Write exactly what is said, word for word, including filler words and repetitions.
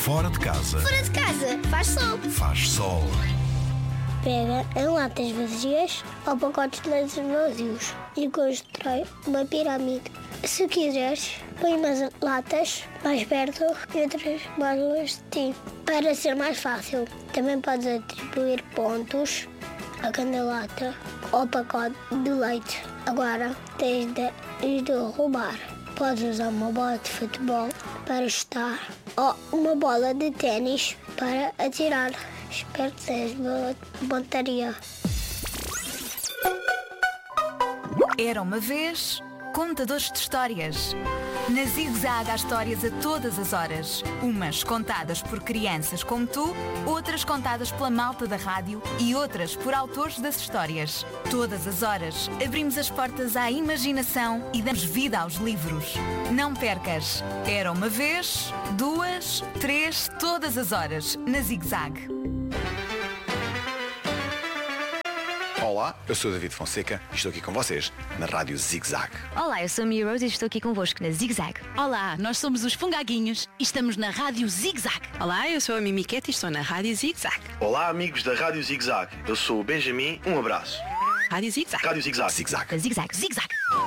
Fora de casa. Fora de casa, faz sol. Faz sol. Pega em latas vazias ou pacotes de leite vazios e constrói uma pirâmide. Se quiseres, põe umas latas mais perto e outras mais longe de ti, para ser mais fácil. Também podes atribuir pontos a cada lata ou pacote de leite. Agora tens de, de roubar. Podes usar uma bola de futebol para chutar ou uma bola de ténis para atirar. Espero que sejas boa pontaria. Era uma vez contadores de histórias. Na Zig Zag há histórias a todas as horas. Umas contadas por crianças como tu, outras contadas pela malta da rádio e outras por autores das histórias. Todas as horas abrimos as portas à imaginação e damos vida aos livros. Não percas. Era uma vez, duas, três, todas as horas na Zig Zag. Olá, eu sou o David Fonseca e estou aqui com vocês na Rádio Zig Zag. Olá, eu sou a Mia Rose e estou aqui convosco na Zig Zag. Olá, nós somos os Fungaguinhos e estamos na Rádio Zig Zag. Olá, eu sou a Mimiquete e estou na Rádio Zig Zag. Olá, amigos da Rádio Zig Zag. Eu sou o Benjamin, um abraço. Rádio Zig Zag. Rádio Zig Zag. Zig Zag. Zig Zag, Zig Zag.